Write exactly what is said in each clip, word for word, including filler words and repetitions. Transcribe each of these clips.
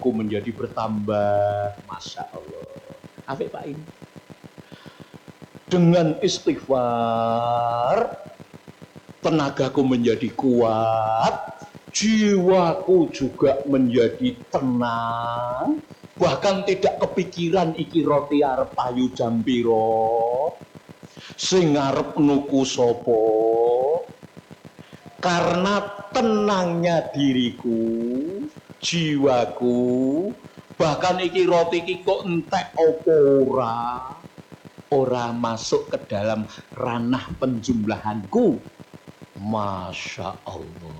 tenagaku menjadi bertambah. Masya Allah. Apik Pak ini. Dengan istighfar, tenagaku menjadi kuat, jiwaku juga menjadi tenang, bahkan tidak kepikiran iki roti arep payu jam piro, sing arep nuku sopo. Karena tenangnya diriku, jiwaku, bahkan iki roti iki kok entek opo ora, ora masuk ke dalam ranah penjumlahanku. Masya Allah.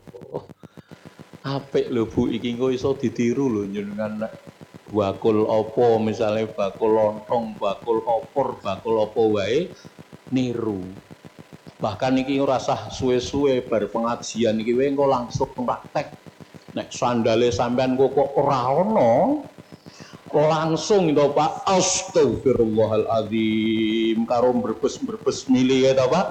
Apik lho Bu, iki engko iso ditiru lho njenengan bakul opo, misalnya bakul lontong, bakul opor, bakul opo wae niru. Bahkan iki ora sah suwe-suwe bar pengajian iki wae engko langsung praktek. Nek sandale sampean kok ora ono, langsung itu Pak, astagfirullahaladzim, karo berbes-berbes milih ya ta Pak.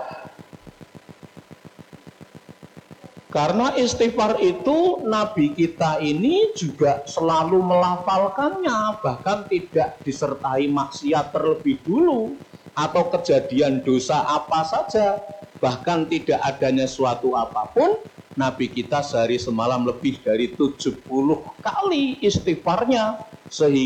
Karena istighfar itu Nabi kita ini juga selalu melafalkannya, bahkan tidak disertai maksiat terlebih dulu atau kejadian dosa apa saja, bahkan tidak adanya suatu apapun, Nabi kita sehari semalam lebih dari tujuh puluh kali istighfarnya, sehingga